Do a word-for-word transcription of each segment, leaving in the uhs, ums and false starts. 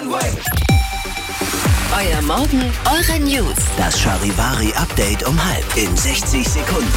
Euer Morgen, eure News. Das Charivari-Update um halb in sechzig Sekunden.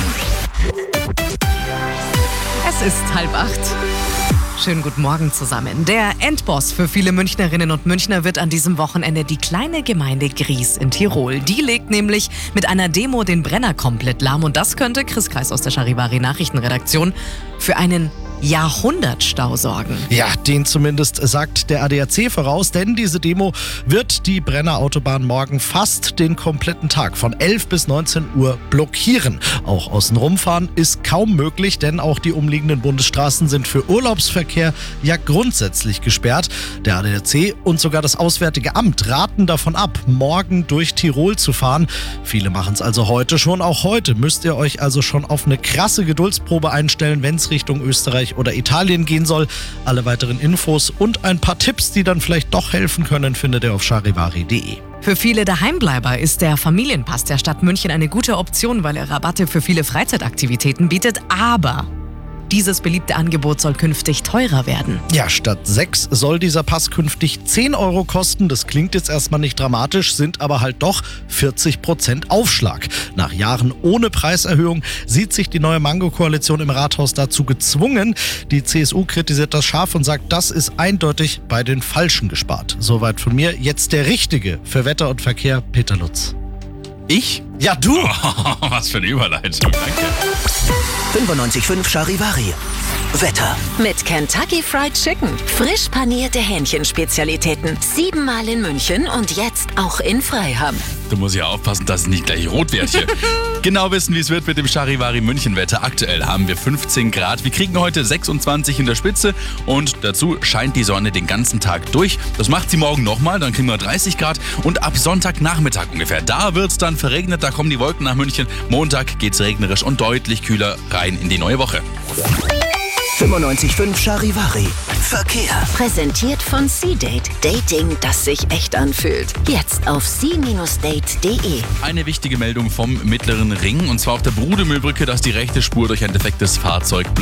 Es ist halb acht. Schönen guten Morgen zusammen. Der Endboss für viele Münchnerinnen und Münchner wird an diesem Wochenende die kleine Gemeinde Gries in Tirol. Die legt nämlich mit einer Demo den Brenner komplett lahm und das könnte, Chris Kreis aus der Charivari Nachrichtenredaktion, für einen Jahrhundertstau sorgen. Ja, den zumindest sagt der A D A C voraus, denn diese Demo wird die Brenner Autobahn morgen fast den kompletten Tag von elf bis neunzehn Uhr blockieren. Auch außen rumfahren ist kaum möglich, denn auch die umliegenden Bundesstraßen sind für Urlaubsverkehr ja grundsätzlich gesperrt. Der A D A C und sogar das Auswärtige Amt raten davon ab, morgen durch Tirol zu fahren. Viele machen es also heute schon. Auch heute müsst ihr euch also schon auf eine krasse Geduldsprobe einstellen, wenn es Richtung Österreich oder Italien gehen soll. Alle weiteren Infos und ein paar Tipps, die dann vielleicht doch helfen können, findet ihr auf charivari punkt de. Für viele Daheimbleiber ist der Familienpass der Stadt München eine gute Option, weil er Rabatte für viele Freizeitaktivitäten bietet, aber dieses beliebte Angebot soll künftig teurer werden. Ja, statt sechs soll dieser Pass künftig zehn Euro kosten. Das klingt jetzt erstmal nicht dramatisch, sind aber halt doch vierzig Prozent Aufschlag. Nach Jahren ohne Preiserhöhung sieht sich die neue Mango-Koalition im Rathaus dazu gezwungen. Die C S U kritisiert das scharf und sagt, das ist eindeutig bei den Falschen gespart. Soweit von mir. Jetzt der Richtige für Wetter und Verkehr, Peter Lutz. Ich? Ja, du! Oh, was für eine Überleitung, danke. fünfundneunzig Komma fünf Charivari. Wetter. Mit Kentucky Fried Chicken. Frisch panierte Hähnchenspezialitäten. Siebenmal in München und jetzt auch in Freiham. Du musst ja aufpassen, dass es nicht gleich rot wird hier. Genau wissen, wie es wird mit dem Charivari München Wetter. Aktuell haben wir fünfzehn Grad. Wir kriegen heute sechsundzwanzig in der Spitze und dazu scheint die Sonne den ganzen Tag durch. Das macht sie morgen nochmal, dann kriegen wir dreißig Grad und ab Sonntagnachmittag ungefähr. Da wird es dann verregnet, da kommen die Wolken nach München. Montag geht es regnerisch und deutlich kühler rein in die neue Woche. fünfundneunzig Komma fünf Charivari. Verkehr. Präsentiert von C-Date. Dating, das sich echt anfühlt. Jetzt auf c Date punkt de. Eine wichtige Meldung vom Mittleren Ring und zwar auf der Brudemühlbrücke, dass die rechte Spur durch ein defektes Fahrzeug